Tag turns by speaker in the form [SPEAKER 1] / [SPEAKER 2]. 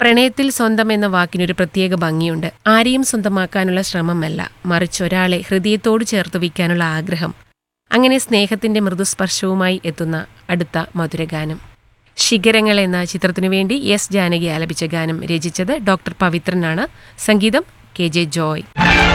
[SPEAKER 1] പ്രണയത്തിൽ സ്വന്തം എന്ന വാക്കിനൊരു പ്രത്യേക ഭംഗിയുണ്ട്. ആരെയും സ്വന്തമാക്കാനുള്ള ശ്രമമല്ല, മറിച്ച് ഒരാളെ ഹൃദയത്തോട് ചേർത്ത് വയ്ക്കാനുള്ള ആഗ്രഹം. അങ്ങനെ സ്നേഹത്തിന്റെ മൃദുസ്പർശവുമായി എത്തുന്ന അടുത്ത മധുരഗാനം. ശിഖരങ്ങൾ എന്ന ചിത്രത്തിനു വേണ്ടി എസ് ജാനകി ആലപിച്ച ഗാനം രചിച്ചത് ഡോക്ടർ പവിത്രനാണ്. സംഗീതം KJ ജോയ്.